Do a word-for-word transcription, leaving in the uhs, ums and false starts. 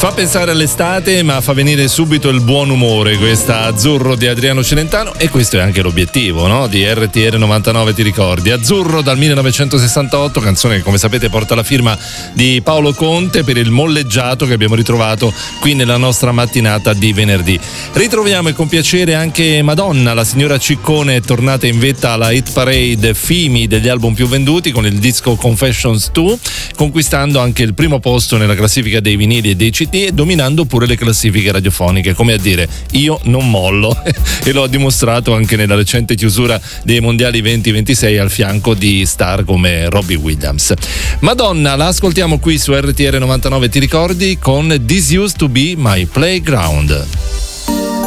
Fa pensare all'estate, ma fa venire subito il buon umore questa Azzurro di Adriano Celentano, e questo è anche l'obiettivo, no? Di R T R novantanove, ti ricordi? Azzurro dal millenovecentosessantotto, canzone che come sapete porta la firma di Paolo Conte, per il molleggiato che abbiamo ritrovato qui nella nostra mattinata di venerdì. Ritroviamo e con piacere anche Madonna, la signora Ciccone è tornata in vetta alla hit parade F I M I degli album più venduti con il disco Confessions due, conquistando anche il primo posto nella classifica dei vinili e dei C D e dominando pure le classifiche radiofoniche, come a dire io non mollo, e lo ha dimostrato anche nella recente chiusura dei mondiali venti ventisei al fianco di star come Robbie Williams. Madonna la ascoltiamo qui su R T R novantanove, ti ricordi, con This Used to Be My Playground.